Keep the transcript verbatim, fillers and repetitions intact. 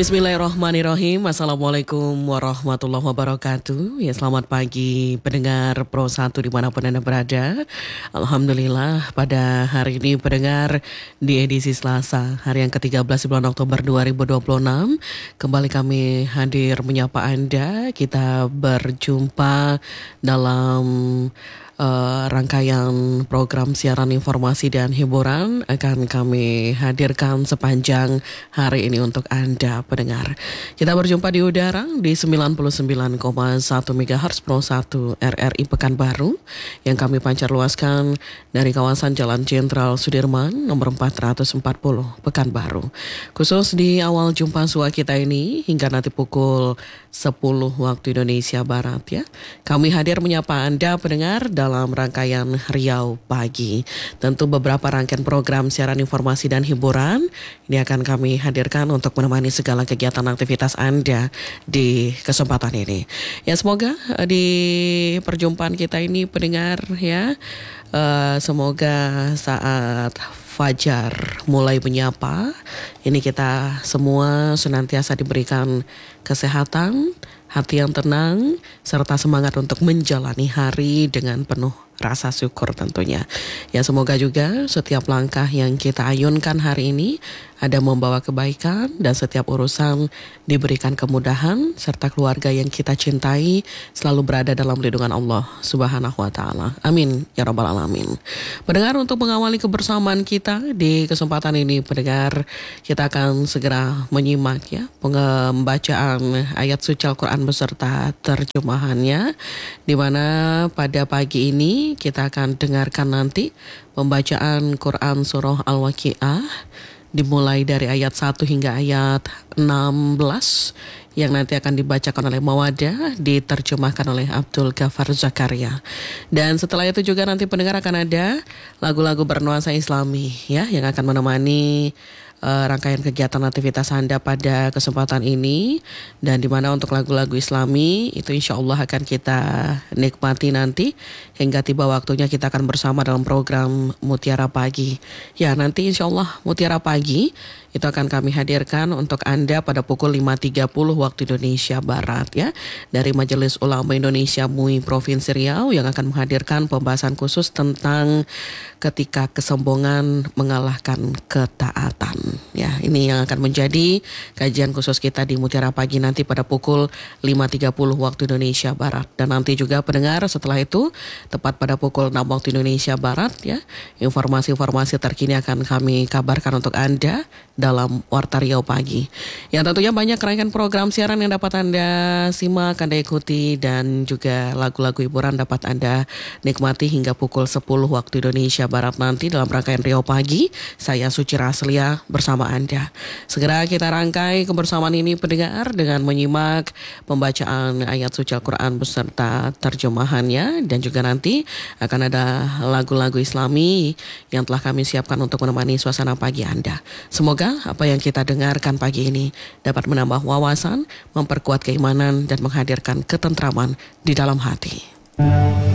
Bismillahirrahmanirrahim. Assalamualaikum warahmatullahi wabarakatuh. Ya, selamat pagi pendengar Pro satu dimanapun Anda berada. Alhamdulillah pada hari ini pendengar di edisi Selasa, hari yang ke tiga belas bulan Oktober dua ribu dua puluh enam. Kembali kami hadir menyapa Anda. Kita berjumpa dalam Uh, rangkaian program siaran informasi dan hiburan akan kami hadirkan sepanjang hari ini untuk Anda pendengar. Kita berjumpa di udara di sembilan puluh sembilan koma satu megahertz Pro satu R R I Pekanbaru yang kami pancar luaskan dari kawasan Jalan Jenderal Sudirman nomor empat ratus empat puluh Pekanbaru. Khusus di awal jumpa sua kita ini hingga nanti pukul sepuluh waktu Indonesia Barat ya. Kami hadir menyapa Anda pendengar dalam rangkaian Riau Pagi. Tentu beberapa rangkaian program siaran informasi dan hiburan ini akan kami hadirkan untuk menemani segala kegiatan aktivitas Anda di kesempatan ini. Ya, semoga di perjumpaan kita ini pendengar ya, uh, semoga saat fajar mulai menyapa, ini kita semua senantiasa diberikan kesehatan, hati yang tenang, serta semangat untuk menjalani hari dengan penuh rasa syukur tentunya. Ya, semoga juga setiap langkah yang kita ayunkan hari ini ada membawa kebaikan dan setiap urusan diberikan kemudahan serta keluarga yang kita cintai selalu berada dalam lindungan Allah Subhanahu wa taala. Amin ya rabbal alamin. Pendengar, untuk mengawali kebersamaan kita di kesempatan ini pendengar, kita akan segera menyimak ya pembacaan ayat suci Al-Qur'an beserta terjemahannya, di mana pada pagi ini kita akan dengarkan nanti pembacaan Quran surah Al-Waqiah dimulai dari ayat satu hingga ayat enam belas yang nanti akan dibacakan oleh Mawadah, diterjemahkan oleh Abdul Ghafar Zakaria. Dan setelah itu juga nanti pendengar akan ada lagu-lagu bernuansa Islami ya yang akan menemani Uh, rangkaian kegiatan aktivitas Anda pada kesempatan ini, dan dimana untuk lagu-lagu Islami itu insya Allah akan kita nikmati nanti hingga tiba waktunya kita akan bersama dalam program Mutiara Pagi. Ya, nanti insya Allah Mutiara Pagi itu akan kami hadirkan untuk Anda pada pukul lima tiga puluh waktu Indonesia Barat ya, dari Majelis Ulama Indonesia M U I Provinsi Riau yang akan menghadirkan pembahasan khusus tentang ketika kesombongan mengalahkan ketaatan. Ya, ini yang akan menjadi kajian khusus kita di Mutiara Pagi nanti pada pukul lima tiga puluh waktu Indonesia Barat. Dan nanti juga pendengar setelah itu tepat pada pukul enam waktu Indonesia Barat ya, informasi-informasi terkini akan kami kabarkan untuk Anda dalam Warta Riau Pagi. Yang tentunya banyak rangkaian program siaran yang dapat Anda simak, Anda ikuti, dan juga lagu-lagu hiburan dapat Anda nikmati hingga pukul sepuluh waktu Indonesia Barat nanti dalam rangkaian Riau Pagi. Saya Suci Raslia bersama Anda. Segera kita rangkai kebersamaan ini pendengar dengan menyimak pembacaan ayat suci Al-Quran beserta terjemahannya, dan juga nanti akan ada lagu-lagu Islami yang telah kami siapkan untuk menemani suasana pagi Anda. Semoga apa yang kita dengarkan pagi ini dapat menambah wawasan, memperkuat keimanan, dan menghadirkan ketentraman di dalam hati.